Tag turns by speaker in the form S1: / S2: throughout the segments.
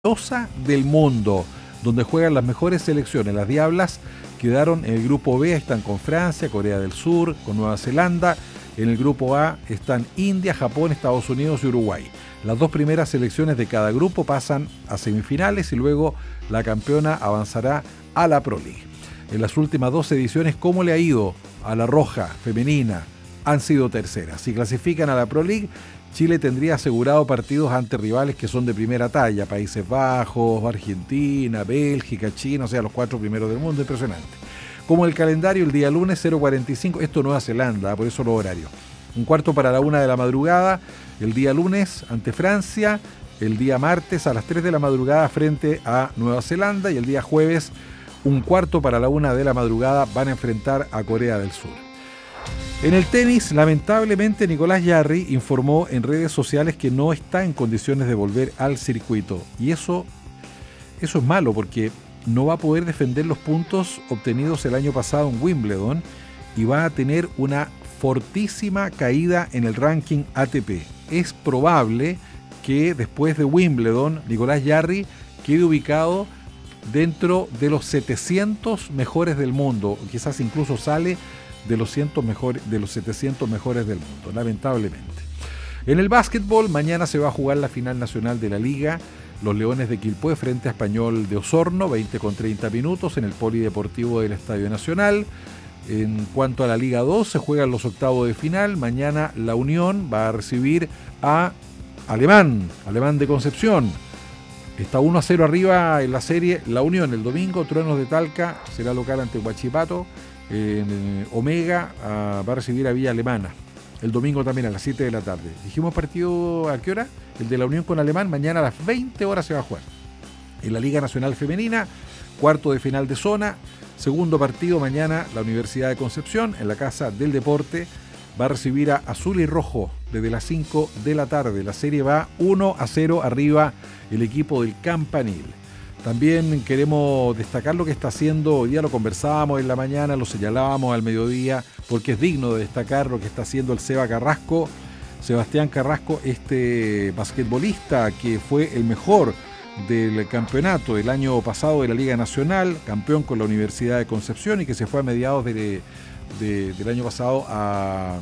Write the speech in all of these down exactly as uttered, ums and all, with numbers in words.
S1: del mundo, donde juegan las mejores selecciones. Las Diablas quedaron en el grupo B, están con Francia, Corea del Sur, con Nueva Zelanda. En el grupo A están India, Japón, Estados Unidos y Uruguay. Las dos primeras selecciones de cada grupo pasan a semifinales y luego la campeona avanzará a la Pro League. En las últimas dos ediciones, ¿cómo le ha ido a la Roja femenina? Han sido terceras. Si clasifican a la Pro League, Chile tendría asegurado partidos ante rivales que son de primera talla, Países Bajos, Argentina, Bélgica, China, o sea, los cuatro primeros del mundo, impresionante. Como el calendario, el día lunes, cero cuarenta y cinco, esto Nueva Zelanda, por eso los horarios. Un cuarto para la una de la madrugada, el día lunes ante Francia, el día martes a las tres de la madrugada frente a Nueva Zelanda y el día jueves, un cuarto para la una de la madrugada, van a enfrentar a Corea del Sur. En el tenis, lamentablemente, Nicolás Jarry informó en redes sociales que no está en condiciones de volver al circuito. Y eso, eso es malo porque no va a poder defender los puntos obtenidos el año pasado en Wimbledon y va a tener una fortísima caída en el ranking A T P. Es probable que después de Wimbledon, Nicolás Jarry quede ubicado dentro de los setecientos mejores del mundo. Quizás incluso sale de los, cientos mejores, de los setecientos mejores del mundo, lamentablemente. En el básquetbol, mañana se va a jugar la final nacional de la Liga. Los Leones de Quilpué frente a Español de Osorno, veinte con treinta minutos en el Polideportivo del Estadio Nacional. En cuanto a la Liga dos, se juegan los octavos de final. Mañana la Unión va a recibir a Alemán, Alemán de Concepción. Está uno a cero arriba en la serie la Unión. El domingo, Truenos de Talca será local ante Huachipato. En Omega uh, va a recibir a Villa Alemana. El domingo también a las siete de la tarde. Dijimos partido a qué hora? El de la Unión con Alemán. Mañana a las veinte horas se va a jugar. En la Liga Nacional Femenina, cuarto de final de zona. Segundo partido mañana, la Universidad de Concepción, en la Casa del Deporte, va a recibir a Azul y Rojo desde las cinco de la tarde. La serie va uno a cero arriba el equipo del Campanil. También queremos destacar lo que está haciendo, hoy día lo conversábamos en la mañana, lo señalábamos al mediodía, porque es digno de destacar lo que está haciendo el Seba Carrasco, Sebastián Carrasco, este basquetbolista que fue el mejor del campeonato el año pasado de la Liga Nacional, campeón con la Universidad de Concepción y que se fue a mediados de, de, del año pasado a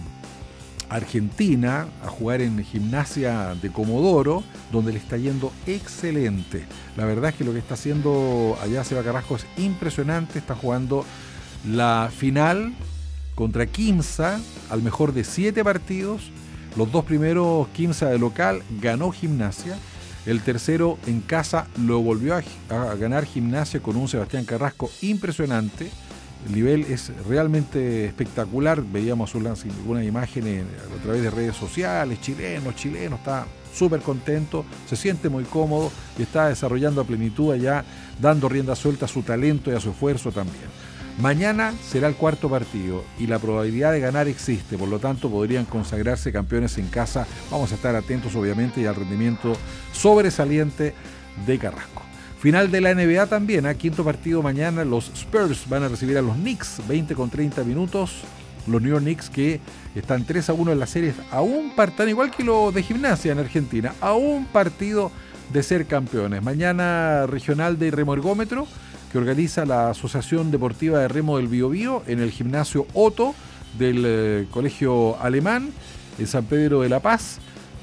S1: Argentina a jugar en Gimnasia de Comodoro, donde le está yendo excelente. La verdad es que lo que está haciendo allá Seba Carrasco es impresionante. Está jugando la final contra Quimsa al mejor de siete partidos. Los dos primeros Quimsa de local ganó Gimnasia. El tercero en casa lo volvió a, a ganar Gimnasia con un Sebastián Carrasco impresionante. El nivel es realmente espectacular. Veíamos algunas imágenes a través de redes sociales, chilenos, chilenos, está súper contento, se siente muy cómodo y está desarrollando a plenitud allá, dando rienda suelta a su talento y a su esfuerzo también. Mañana será el cuarto partido y la probabilidad de ganar existe, por lo tanto podrían consagrarse campeones en casa. Vamos a estar atentos obviamente y al rendimiento sobresaliente de Carrasco. Final de la N B A también, ¿eh? Quinto partido mañana, los Spurs van a recibir a los Knicks, veinte con treinta minutos. Los New York Knicks que están tres a uno en la serie, a un partido, igual que los de Gimnasia en Argentina, a un partido de ser campeones. Mañana regional de remo ergómetro que organiza la Asociación Deportiva de Remo del Biobío en el gimnasio Otto del eh, Colegio Alemán en San Pedro de la Paz.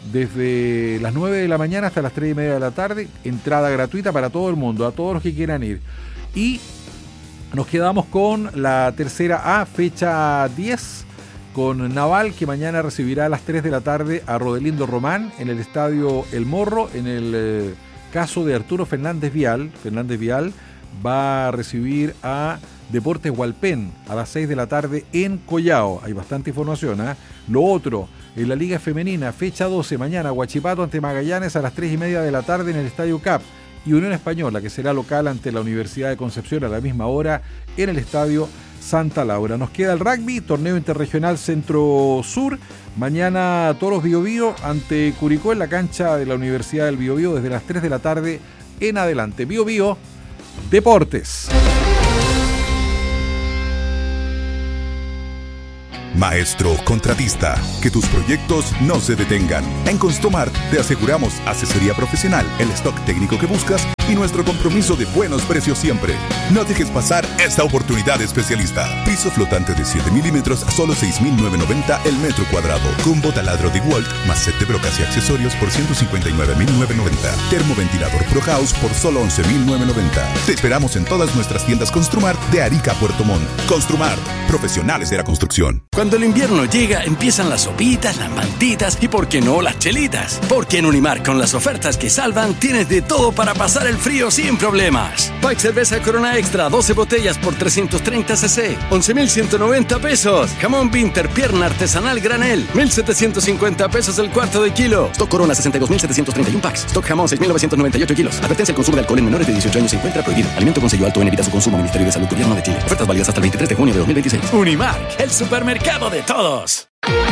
S1: Desde las nueve de la mañana hasta las tres y media de la tarde, entrada gratuita para todo el mundo, a todos los que quieran ir. Y nos quedamos con la tercera A, fecha diez, con Naval, que mañana recibirá a las tres de la tarde a Rodelindo Román en el estadio El Morro. En el eh, caso de Arturo Fernández Vial, Fernández Vial va a recibir a Deportes Hualpén a las seis de la tarde en Collao. Hay bastante información, ¿eh? Lo otro, en la Liga Femenina, fecha doce, mañana, Huachipato ante Magallanes a las tres y media de la tarde en el Estadio Cap. Y Unión Española, que será local ante la Universidad de Concepción a la misma hora en el Estadio Santa Laura. Nos queda el rugby, torneo interregional Centro-Sur. Mañana Toros Biobío ante Curicó en la cancha de la Universidad del Biobío desde las tres de la tarde en adelante. Biobío Deportes.
S2: Maestro contratista, que tus proyectos no se detengan. En Construmart te aseguramos asesoría profesional, el stock técnico que buscas y nuestro compromiso de buenos precios siempre. No dejes pasar esta oportunidad especialista. Piso flotante de siete milímetros a solo seis mil novecientos noventa el metro cuadrado. Combo taladro de Walt más set de brocas y accesorios por ciento cincuenta y nueve mil novecientos noventa. Termoventilador Pro House por solo once mil novecientos noventa. Te esperamos en todas nuestras tiendas Construmart de Arica a Puerto Montt. Construmart, profesionales de la construcción.
S3: Cuando el invierno llega, empiezan las sopitas, las mantitas y, ¿por qué no, las chelitas? Porque en Unimar, con las ofertas que salvan, tienes de todo para pasar el frío sin problemas. Pack cerveza Corona Extra, doce botellas por trescientos treinta centilitros, once mil ciento noventa pesos. Jamón Winter, pierna artesanal granel, mil setecientos cincuenta pesos el cuarto de kilo. Stock Corona, sesenta y dos mil setecientos treinta y uno packs. Stock Jamón, seis mil novecientos noventa y ocho kilos. Advertencia: el consumo de alcohol en menores de dieciocho años se encuentra prohibido. Alimento con sello alto en, evita su consumo. Ministerio de Salud, Gobierno de Chile. Ofertas válidas hasta el veintitrés de junio de dos mil veintiséis. Unimark, el supermercado de todos.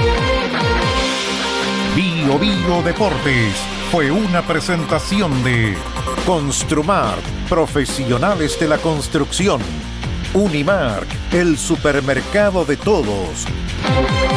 S4: Bio Bio Deportes fue una presentación de Construmart, profesionales de la construcción. Unimark, el supermercado de todos.